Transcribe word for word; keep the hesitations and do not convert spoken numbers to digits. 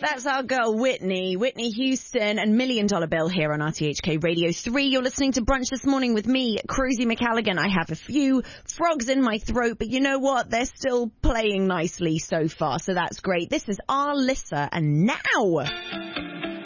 That's our girl Whitney, Whitney Houston and Million Dollar Bill here on R T H K Radio three. You're listening to Brunch This Morning with me, Cruzy McCalligan. I have a few frogs in my throat, but you know what? They're still playing nicely so far, so that's great. This is Alyssa, and now...